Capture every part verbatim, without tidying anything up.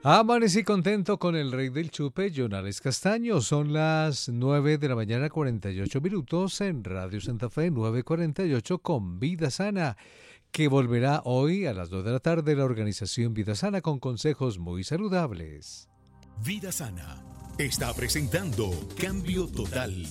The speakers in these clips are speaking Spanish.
Amanecí contento con el rey del chupe, Jonales Castaño. Son las nueve de la mañana, cuarenta y ocho minutos en Radio Santa Fe, nueve cuarenta y ocho con Vida Sana, que volverá hoy a las dos de la tarde la organización Vida Sana con consejos muy saludables. Vida Sana está presentando Cambio Total,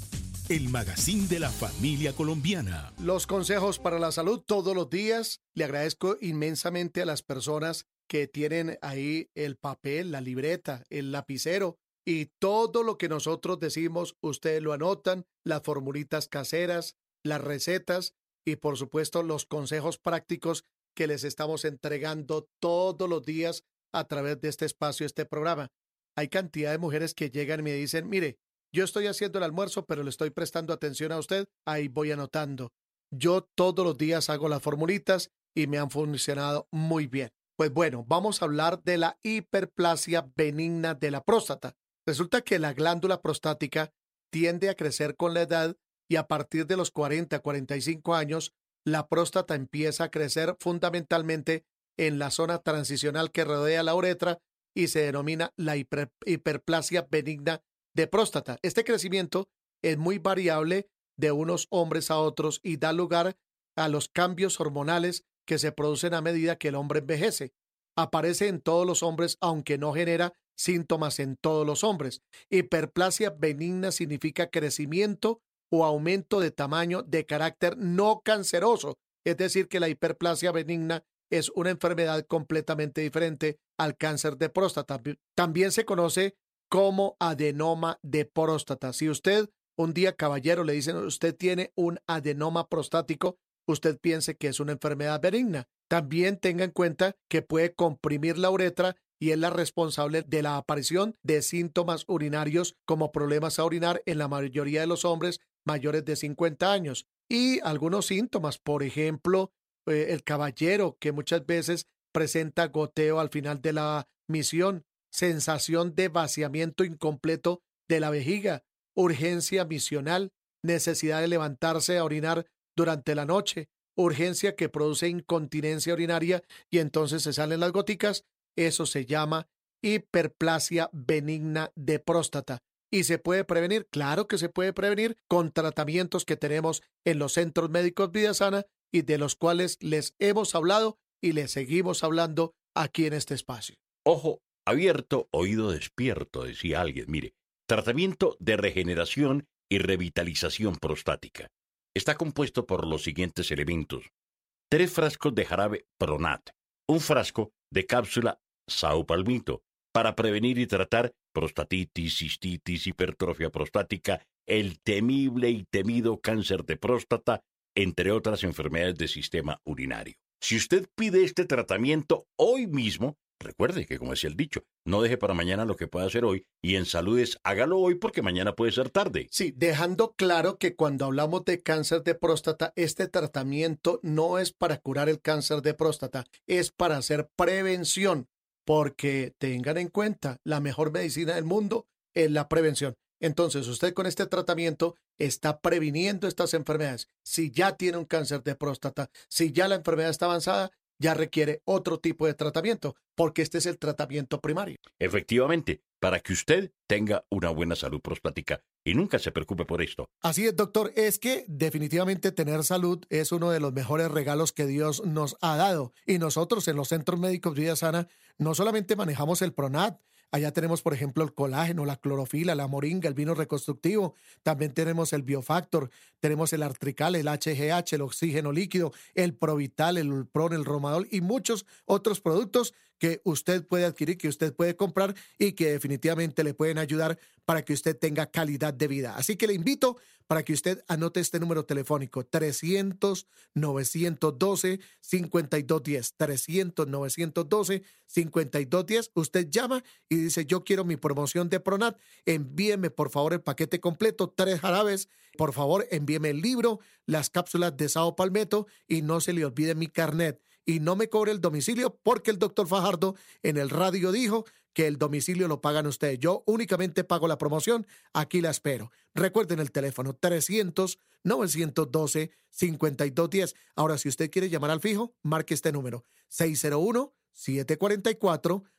el magazine de la familia colombiana. Los consejos para la salud todos los días. Le agradezco inmensamente a las personas que tienen ahí el papel, la libreta, el lapicero y todo lo que nosotros decimos, ustedes lo anotan, las formulitas caseras, las recetas y por supuesto los consejos prácticos que les estamos entregando todos los días a través de este espacio, este programa. Hay cantidad de mujeres que llegan y me dicen, mire, yo estoy haciendo el almuerzo, pero le estoy prestando atención a usted, ahí voy anotando. Yo todos los días hago las formulitas y me han funcionado muy bien. Pues bueno, vamos a hablar de la hiperplasia benigna de la próstata. Resulta que la glándula prostática tiende a crecer con la edad y a partir de los cuarenta a cuarenta y cinco años, la próstata empieza a crecer fundamentalmente en la zona transicional que rodea la uretra y se denomina la hiper, hiperplasia benigna de próstata. Este crecimiento es muy variable de unos hombres a otros y da lugar a los cambios hormonales que se producen a medida que el hombre envejece. Aparece en todos los hombres, aunque no genera síntomas en todos los hombres. Hiperplasia benigna significa crecimiento o aumento de tamaño de carácter no canceroso. Es decir, que la hiperplasia benigna es una enfermedad completamente diferente al cáncer de próstata. También se conoce como adenoma de próstata. Si usted un día, caballero, le dicen usted tiene un adenoma prostático, usted piense que es una enfermedad benigna. También tenga en cuenta que puede comprimir la uretra y es la responsable de la aparición de síntomas urinarios como problemas a orinar en la mayoría de los hombres mayores de cincuenta años. Y algunos síntomas, por ejemplo, eh, el caballero que muchas veces presenta goteo al final de la misión, sensación de vaciamiento incompleto de la vejiga, urgencia misional, necesidad de levantarse a orinar durante la noche, urgencia que produce incontinencia urinaria y entonces se salen las goticas, eso se llama hiperplasia benigna de próstata. ¿Y se puede prevenir? Claro que se puede prevenir con tratamientos que tenemos en los centros médicos Vida Sana y de los cuales les hemos hablado y les seguimos hablando aquí en este espacio. Ojo abierto, oído despierto, decía alguien. Mire, tratamiento de regeneración y revitalización prostática. Está compuesto por los siguientes elementos. Tres frascos de jarabe Pronat, un frasco de cápsula Saupalmito, para prevenir y tratar prostatitis, cistitis, hipertrofia prostática, el temible y temido cáncer de próstata, entre otras enfermedades del sistema urinario. Si usted pide este tratamiento hoy mismo, recuerde que, como decía el dicho, no deje para mañana lo que pueda hacer hoy y en saludes hágalo hoy porque mañana puede ser tarde. Sí, dejando claro que cuando hablamos de cáncer de próstata, este tratamiento no es para curar el cáncer de próstata, es para hacer prevención, porque tengan en cuenta, la mejor medicina del mundo es la prevención. Entonces, usted con este tratamiento está previniendo estas enfermedades. Si ya tiene un cáncer de próstata, si ya la enfermedad está avanzada, ya requiere otro tipo de tratamiento, porque este es el tratamiento primario. Efectivamente, para que usted tenga una buena salud prostática y nunca se preocupe por esto. Así es, doctor, es que definitivamente tener salud es uno de los mejores regalos que Dios nos ha dado. Y nosotros en los centros médicos Vida Sana no solamente manejamos el Pronat, allá tenemos, por ejemplo, el colágeno, la clorofila, la moringa, el vino reconstructivo. También tenemos el Biofactor, tenemos el Artrical, el H G H, el oxígeno líquido, el Provital, el Ulpron, el Romadol y muchos otros productos que usted puede adquirir, que usted puede comprar y que definitivamente le pueden ayudar para que usted tenga calidad de vida. Así que le invito para que usted anote este número telefónico trescientos, novecientos doce, cincuenta y dos diez, trescientos, novecientos doce, cincuenta y dos diez. Usted llama y dice, yo quiero mi promoción de Pronat, envíeme por favor el paquete completo, tres jarabes, por favor envíeme el libro, las cápsulas de Sao Palmetto y no se le olvide mi carnet. Y no me cobre el domicilio porque el doctor Fajardo en el radio dijo que el domicilio lo pagan ustedes. Yo únicamente pago la promoción, aquí la espero. Recuerden el teléfono trescientos, novecientos doce, cincuenta y dos diez. Ahora, si usted quiere llamar al fijo, marque este número seis cero uno, siete cuatro cuatro,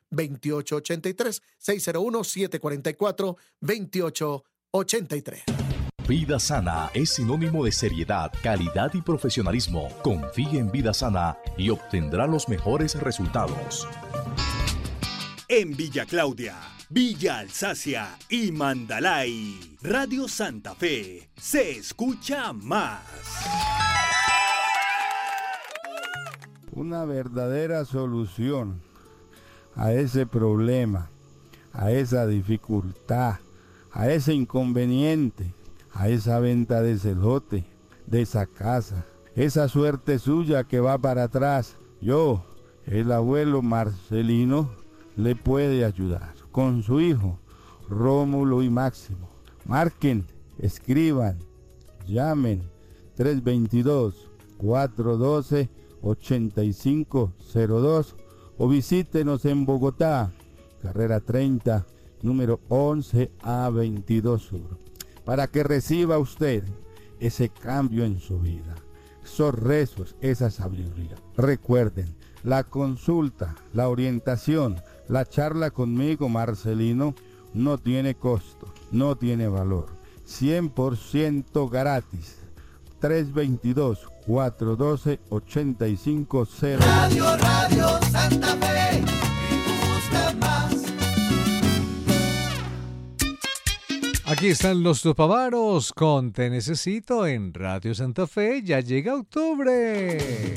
veintiocho ochenta y tres, seis cero uno, siete cuatro cuatro, veintiocho ochenta y tres. Vida Sana es sinónimo de seriedad, calidad y profesionalismo. Confíe en Vida Sana y obtendrá los mejores resultados. En Villa Claudia, Villa Alsacia y Mandalay, Radio Santa Fe se escucha más. Una verdadera solución a ese problema, a esa dificultad, a ese inconveniente, a esa venta de ese lote, de esa casa, esa suerte suya que va para atrás. Yo, el abuelo Marcelino, le puede ayudar con su hijo Rómulo y Máximo. Marquen, escriban, llamen tres dos dos, cuatro uno dos, ocho cinco cero dos o visítenos en Bogotá, carrera treinta, número once A veintidós Sur, para que reciba usted ese cambio en su vida, esos rezos, esa sabiduría. Recuerden, la consulta, la orientación, la charla conmigo, Marcelino, no tiene costo, no tiene valor, cien por ciento gratis. tres dos dos, cuatro uno dos, ocho cinco cero. Radio, Radio Santa Fe, me gusta más. Aquí están los Tupamaros con Te Necesito en Radio Santa Fe. Ya llega octubre.